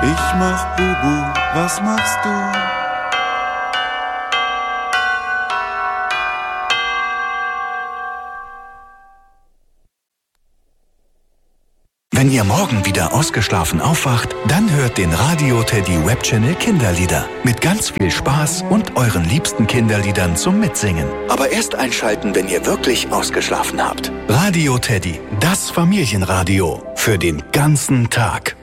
Ich mach Bubu, was machst du? Wenn ihr morgen wieder ausgeschlafen aufwacht, dann hört den Radio Teddy Webchannel Kinderlieder. Mit ganz viel Spaß und euren liebsten Kinderliedern zum Mitsingen. Aber erst einschalten, wenn ihr wirklich ausgeschlafen habt. Radio Teddy, das Familienradio. Für den ganzen Tag.